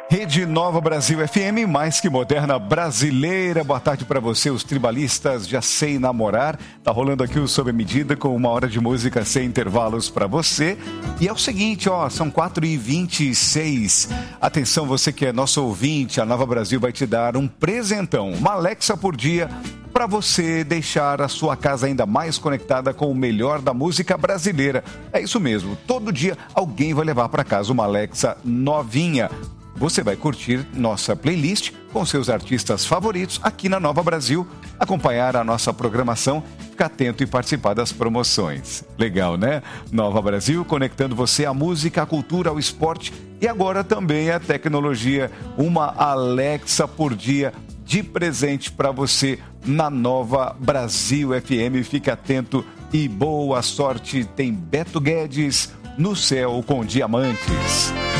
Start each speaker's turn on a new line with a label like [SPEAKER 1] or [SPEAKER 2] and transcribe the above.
[SPEAKER 1] Rede Nova Brasil FM, mais que moderna, brasileira. Boa tarde para você, os tribalistas. Já sei namorar. Tá rolando aqui o Sob Medida com 1 hora de música sem intervalos para você. E é o seguinte, são 4h26. Atenção, você que é nosso ouvinte, a Nova Brasil vai te dar um presentão, uma Alexa por dia, para você deixar a sua casa ainda mais conectada com o melhor da música brasileira. É isso mesmo, todo dia alguém vai levar para casa uma Alexa novinha. Você vai curtir nossa playlist com seus artistas favoritos aqui na Nova Brasil, acompanhar a nossa programação, ficar atento e participar das promoções. Legal, né? Nova Brasil, conectando você à música, à cultura, ao esporte e agora também à tecnologia. Uma Alexa por dia de presente para você na Nova Brasil FM. Fique atento e boa sorte. Tem Beto Guedes no céu com diamantes.